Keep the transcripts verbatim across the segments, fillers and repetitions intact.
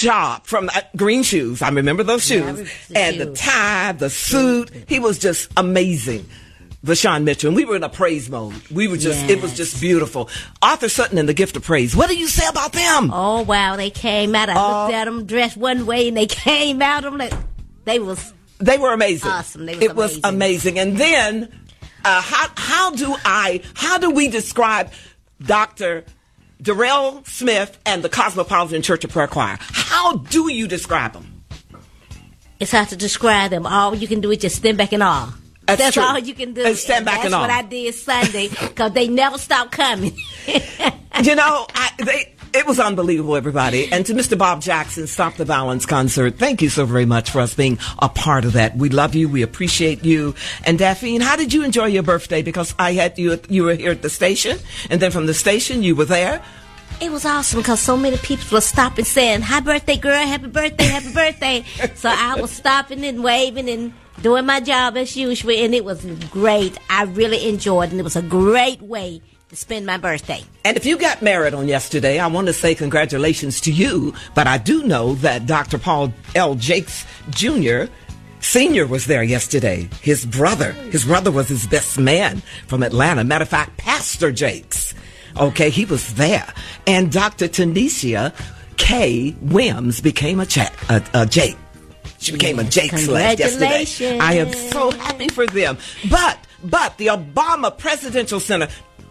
job from uh, green shoes. I remember those shoes. Yeah, and shoes. the tie, the suit. He was just amazing. Vashawn Mitchell. And we were in a praise mode. We were just, yes. It was just beautiful. Arthur Sutton and the Gift of Praise. What do you say about them? Oh, wow. They came out. I uh, looked at them dressed one way and they came out. I'm like, they was They were amazing. awesome. They was it amazing. was amazing. And then, uh, how, how do I, how do we describe Doctor Darrell Smith and the Cosmopolitan Church of Prayer Choir? How do you describe them? It's hard to describe them. All you can do is just stand back in awe. That's, That's true. all you can do. And stand back That's and all. what I did Sunday because they never stopped coming. You know, I, they, it was unbelievable, everybody. And to Mister Bob Jackson, Stop the Violence concert, thank you so very much for us being a part of that. We love you. We appreciate you. And Daphne, how did you enjoy your birthday? Because I had you, you were here at the station, and then from the station, you were there. It was awesome because so many people were stopping saying, "Happy birthday, girl, happy birthday, happy birthday." So I was stopping and waving and doing my job as usual, and it was great. I really enjoyed it, and it was a great way to spend my birthday. And if you got married on yesterday, I want to say congratulations to you, but I do know that Doctor Paul L. Jakes Junior Senior was there yesterday. His brother, his brother was his best man from Atlanta. Matter of fact, Pastor Jakes. Okay, he was there. And Doctor Tanisha K. Wims became a, cha- a, a Jake. She became yes, a Jake slash yesterday. I am so happy for them. But, but the Obama Presidential Center.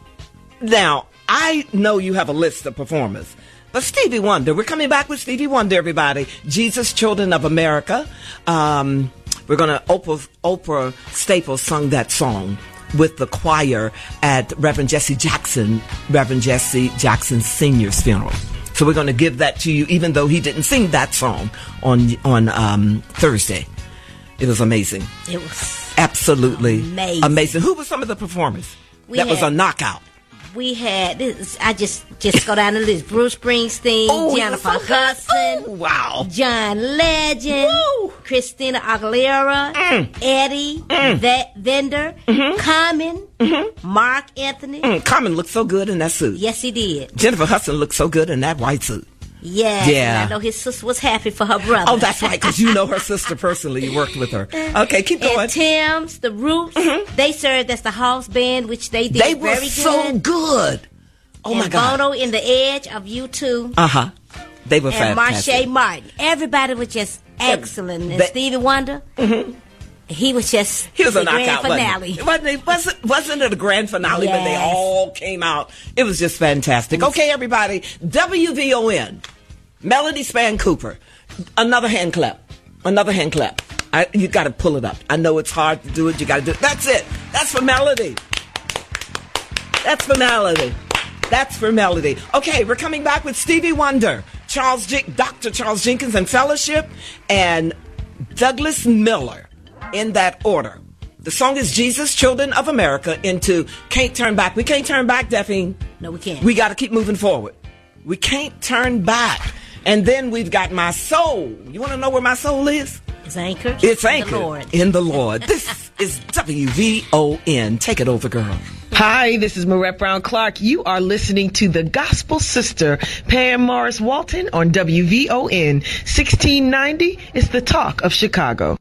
Now, I know you have a list of performers. But Stevie Wonder, we're coming back with Stevie Wonder, everybody. Jesus, Children of America. Um, we're going to, Oprah, Oprah Staples sung that song with the choir at Reverend Jesse Jackson, Reverend Jesse Jackson Senior's funeral. So we're going to give that to you, even though he didn't sing that song on on um, Thursday. It was amazing. It was absolutely amazing. amazing. Who were some of the performers? We that had, was a knockout. We had this. I just just go down the list: Bruce Springsteen, oh, Jennifer so Hudson, oh, wow, John Legend, Woo. Christina Aguilera, mm. Eddie mm. Ve- Vendor, mm-hmm. Common, mm-hmm. Mark Anthony. Mm. Common looked so good in that suit. Yes, he did. Jennifer Hudson looked so good in that white suit. Yes, yeah. And I know his sister was happy for her brother. Oh, that's right, because you know her sister personally. You worked with her. Okay, keep going. And Tim's, the Roots, mm-hmm. they served as the house band, which they did they very were good. so good. Oh, and my God. Bono in the Edge of U two. Uh-huh. They were and fantastic. And Marsha Martin. Everybody was just excellent. And they, Stevie Wonder, mm-hmm. he was just he was the a knockout, grand finale. Wasn't it? Wasn't, it? wasn't it a grand finale yes. when they all came out? It was just fantastic. Okay, everybody. W V O N. Melody Span Cooper. Another hand clap. Another hand clap. I, you got to pull it up. I know it's hard to do it. You got to do it. That's it. That's for Melody. That's for Melody. That's for Melody. Okay, we're coming back with Stevie Wonder, Charles J- Doctor Charles Jenkins and Fellowship, and Douglas Miller in that order. The song is Jesus, Children of America into Can't Turn Back. We can't turn back, Daphne. No, we can't. We got to keep moving forward. We can't turn back. And then we've got My Soul. You want to know where my soul is? It's anchored. It's in anchored the Lord. in the Lord. This is W V O N. Take it over, girl. Hi, this is Marette Brown Clark. You are listening to the Gospel Sister, Pam Morris Walton, on W V O N sixteen ninety. It's the talk of Chicago.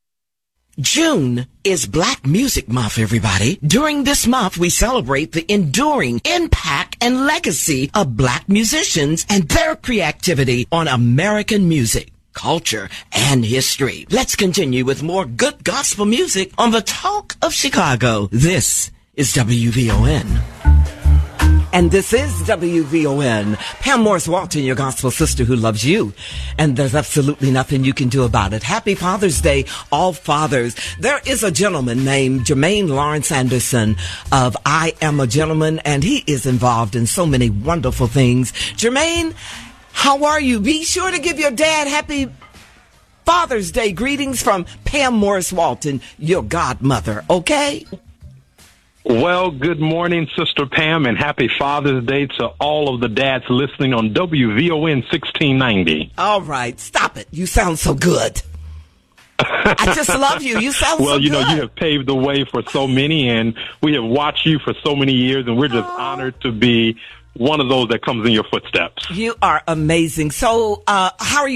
June is Black Music Month, everybody. During this month, we celebrate the enduring impact and legacy of Black musicians and their creativity on American music, culture, and history. Let's continue with more good gospel music on the Talk of Chicago. This is W V O N. And this is W V O N. Pam Morris Walton, your gospel sister who loves you. And there's absolutely nothing you can do about it. Happy Father's Day, all fathers. There is a gentleman named Jermaine Lawrence Anderson of I Am a Gentleman, and he is involved in so many wonderful things. Jermaine, how are you? Be sure to give your dad happy Father's Day greetings from Pam Morris Walton, your godmother, okay? Well, good morning, Sister Pam, and happy Father's Day to all of the dads listening on W V O N sixteen ninety. All right, stop it. You sound so good. I just love you. You sound well, so you good. know, you have paved the way for so many, and we have watched you for so many years, and we're just Aww. honored to be one of those that comes in your footsteps. You are amazing. So, uh, how are you?